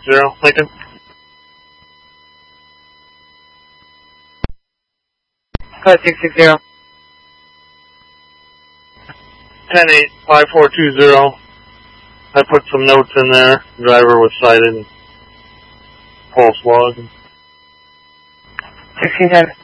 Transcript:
Lincoln. 660. 10-8-5420. I put some notes in there. Driver was cited. Pulse log. 1610.